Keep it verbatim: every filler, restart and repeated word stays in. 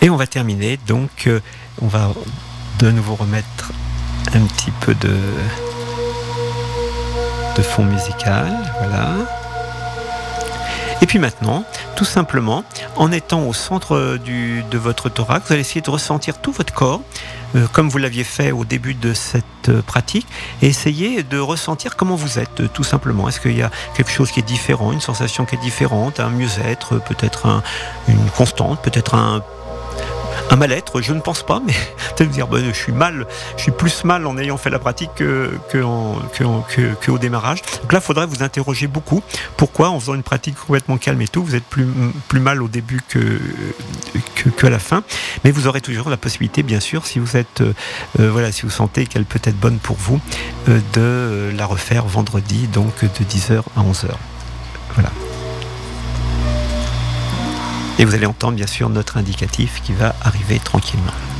Et on va terminer, donc euh, on va de nouveau remettre un petit peu de, de fond musical, voilà. Et puis maintenant, tout simplement, en étant au centre du, de votre thorax, vous allez essayer de ressentir tout votre corps, euh, comme vous l'aviez fait au début de cette euh, pratique, et essayer de ressentir comment vous êtes, euh, tout simplement. Est-ce qu'il y a quelque chose qui est différent, une sensation qui est différente, un mieux-être, peut-être un, une constante, peut-être un Un mal-être, je ne pense pas, mais peut-être dire bah, je suis mal, je suis plus mal en ayant fait la pratique que, que, en, que, en, que, que au démarrage. Donc là, il faudrait vous interroger beaucoup. Pourquoi, en faisant une pratique complètement calme et tout, vous êtes plus, plus mal au début que, que, que à la fin. Mais vous aurez toujours la possibilité, bien sûr, si vous êtes, euh, voilà, si vous sentez qu'elle peut être bonne pour vous, euh, de la refaire vendredi, donc de dix heures à onze heures. Voilà. Et vous allez entendre bien sûr notre indicatif qui va arriver tranquillement.